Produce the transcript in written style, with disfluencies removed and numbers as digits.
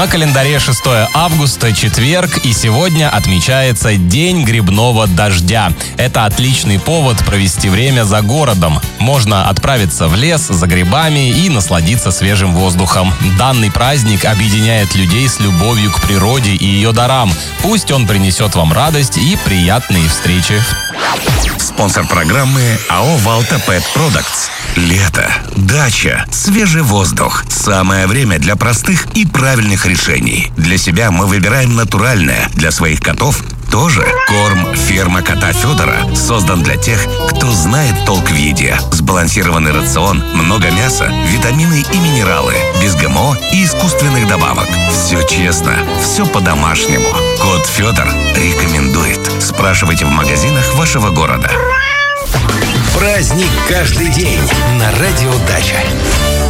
На календаре 6 августа, четверг, и сегодня отмечается День грибного дождя. Это отличный повод провести время за городом. Можно отправиться в лес за грибами и насладиться свежим воздухом. Данный праздник объединяет людей с любовью к природе и ее дарам. Пусть он принесет вам радость и приятные встречи. Спонсор программы АО «Валта Pet Products». Лето, дача, свежий воздух. Самое время для простых и правильных решений. Для себя мы выбираем натуральное, для своих котов тоже. Корм «Ферма кота Федора» создан для тех, кто знает толк в еде. Сбалансированный рацион, много мяса, витамины и минералы, без ГМО и искусственных добавок. Все честно, все по-домашнему. Кот Федор рекомендует. Спрашивайте в магазинах вашего города. Праздник каждый день на Радио Дача.